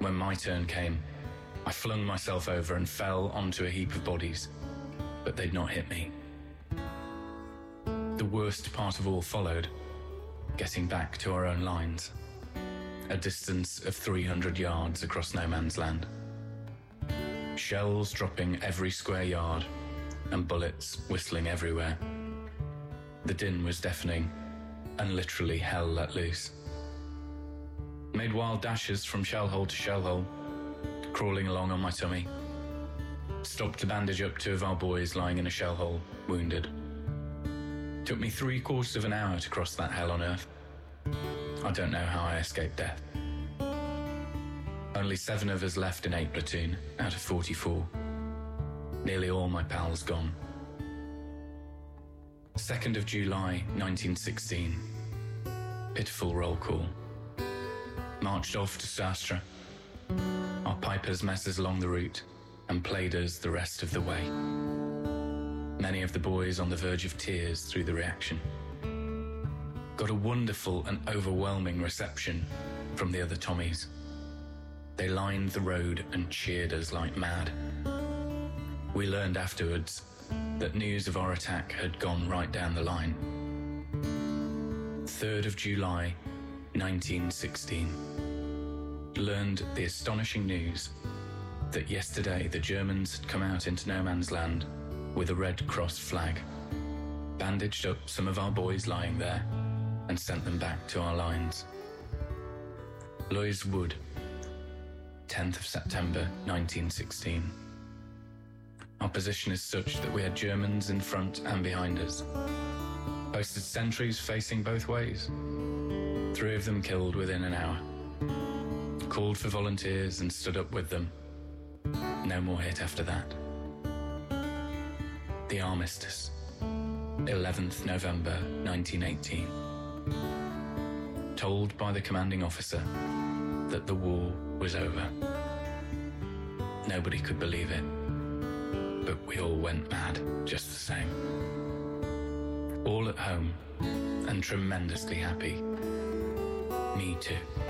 When my turn came, I flung myself over and fell onto a heap of bodies, but they'd not hit me. The worst part of all followed, getting back to our own lines, a distance of 300 yards across no man's land. Shells dropping every square yard and bullets whistling everywhere. The din was deafening and literally hell let loose. Made wild dashes from shellhole to shellhole, crawling along on my tummy. Stopped to bandage up two of our boys lying in a shellhole, wounded. Took me 3/4 of an hour to cross that hell on earth. I don't know how I escaped death. Only 7 of us left in 8 platoon out of 44. Nearly all my pals gone. 2nd of July 1916. Pitiful roll call. Marched off to Sastra. Our pipers met us along the route and played us the rest of the way. Many of the boys on the verge of tears through the reaction. Got a wonderful and overwhelming reception from the other Tommies. They lined the road and cheered us like mad. We learned afterwards that news of our attack had gone right down the line. 3rd of July 1916. Learned the astonishing news that yesterday the Germans had come out into no man's land with a Red Cross flag, bandaged up some of our boys lying there, and sent them back to our lines. Loys Wood, 10th of September 1916. Our position is such that we had Germans in front and behind us. Posted sentries facing both ways. 3 of them killed within an hour. Called for volunteers and stood up with them. No more hit after that. The Armistice, 11th November 1918. Told by the commanding officer that the war was over. Nobody could believe it, but we all went mad just the same. All at home and tremendously happy. Me too.